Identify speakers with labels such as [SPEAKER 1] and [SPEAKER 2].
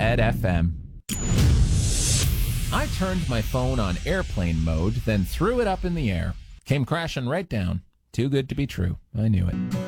[SPEAKER 1] Ed FM. I turned my phone on airplane mode, then threw it up in the air. Came crashing right down. Too good to be true. I knew it.